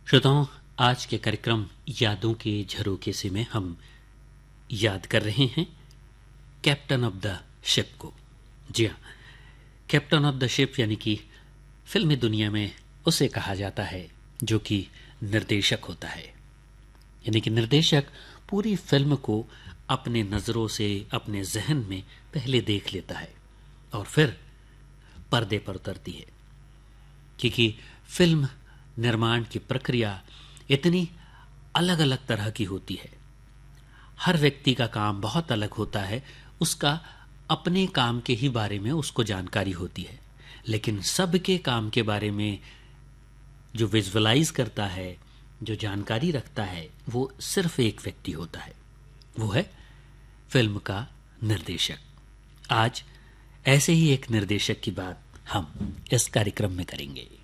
श्रोताओं, आज के कार्यक्रम यादों के झरोखे से में हम याद कर रहे हैं कैप्टन ऑफ द शिप को। जी हाँ, कैप्टन ऑफ द शिप यानी कि फिल्मी दुनिया में उसे कहा जाता है जो कि निर्देशक होता है। यानी कि निर्देशक पूरी फिल्म को अपने नज़रों से अपने जहन में पहले देख लेता है और फिर पर्दे पर उतरती है, क्योंकि फिल्म निर्माण की प्रक्रिया इतनी अलग अलग तरह की होती है। हर व्यक्ति का काम बहुत अलग होता है, उसका अपने काम के ही बारे में उसको जानकारी होती है, लेकिन सबके काम के बारे में जो विजुअलाइज करता है, जो जानकारी रखता है, वो सिर्फ एक व्यक्ति होता है, वो है फिल्म का निर्देशक। आज ऐसे ही एक निर्देशक की बात हम इस कार्यक्रम में करेंगे।